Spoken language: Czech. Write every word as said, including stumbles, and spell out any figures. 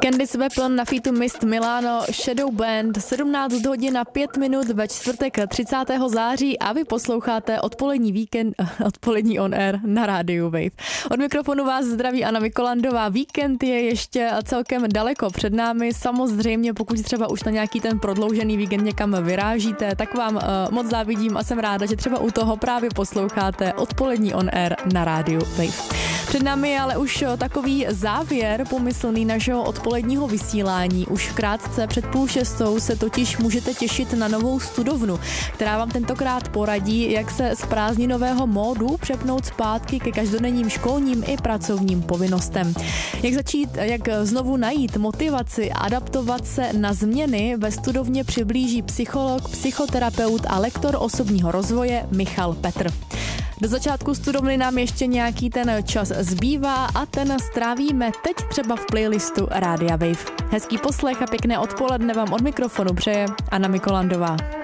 Candice Weapon na featu Mist Milano, Shadow Band, sedmnáct hodin a pět minut ve čtvrtek třicátého září a vy posloucháte odpolední víkend, odpolední on air na rádiu Wave. Od mikrofonu vás zdraví Anna Mikolandová. Víkend je ještě celkem daleko před námi. Samozřejmě, pokud třeba už na nějaký ten prodloužený víkend někam vyrážíte, tak vám uh, moc závidím a jsem ráda, že třeba u toho právě posloucháte odpolední on air na rádiu Wave. Před námi je ale už takový závěr pomyslný našeho odpoledního vysílání. Už krátce před půl šestou se totiž můžete těšit na novou studovnu, která vám tentokrát poradí, jak se z prázdninového módu přepnout zpátky ke každodenním školním i pracovním povinnostem. Jak začít, jak znovu najít motivaci, adaptovat se na změny, ve studovně přiblíží psycholog, psychoterapeut a lektor osobního rozvoje Michal Petr. Do začátku studovny nám ještě nějaký ten čas zbývá a ten strávíme teď třeba v playlistu Rádia Wave. Hezký poslech a pěkné odpoledne vám od mikrofonu přeje Anna Mikolandová.